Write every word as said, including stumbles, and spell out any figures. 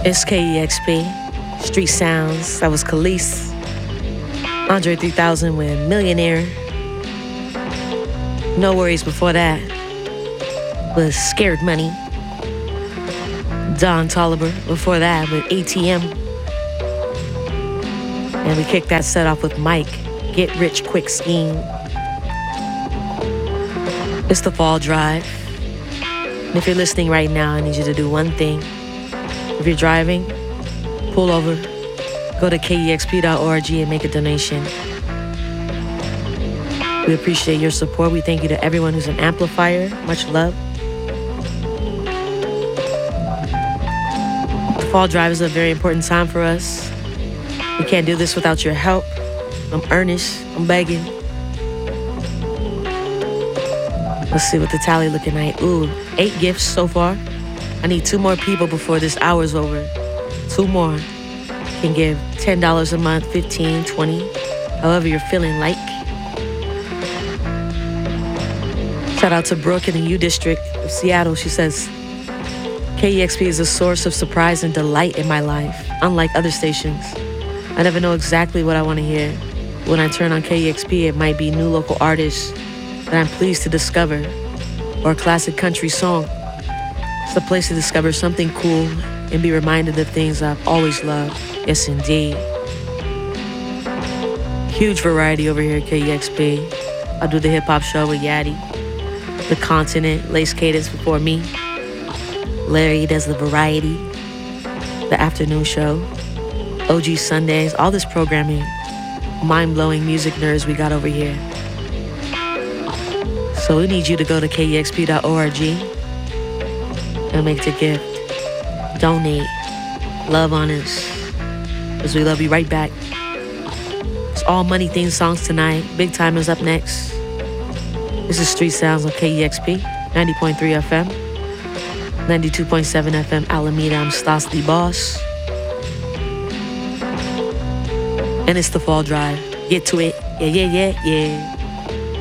It's K E X P, Street Sounds. That was Khalees. Andre three thousand with Millionaire. No Worries before that was Scared Money. Don Toliver before that with A T M. And we kicked that set off with Mike, Get Rich Quick Scheme. It's the Fall Drive. And if you're listening right now, I need you to do one thing. If you're driving, pull over, go to K E X P dot org and make a donation. We appreciate your support. We thank you to everyone who's an amplifier. Much love. The Fall Drive is a very important time for us. We can't do this without your help. I'm earnest. I'm begging. Let's see what the tally looking like. Ooh, eight gifts so far. I need two more people before this hour's over. Two more can give ten dollars a month, fifteen, twenty, however you're feeling like. Shout out to Brooke in the U District of Seattle. She says, K E X P is a source of surprise and delight in my life. Unlike other stations, I never know exactly what I want to hear. When I turn on K E X P, it might be new local artists that I'm pleased to discover, or a classic country song. It's a place to discover something cool and be reminded of things I've always loved. Yes, indeed. Huge variety over here at K E X P. I'll do the hip-hop show with Yadi. The Continent, Lace Cadence before me. Larry does the variety. The afternoon show. O G Sundays, all this programming. Mind-blowing music nerds we got over here. So we need you to go to K E X P dot org and make the gift. Donate. Love on us. Because we love you right back. It's all money themed songs tonight. Big Time is up next. This is Street Sounds on K E X P, ninety point three F M, ninety-two point seven F M Alameda. I'm Stas the Boss. And it's the Fall Drive. Get to it. Yeah, yeah, yeah, yeah.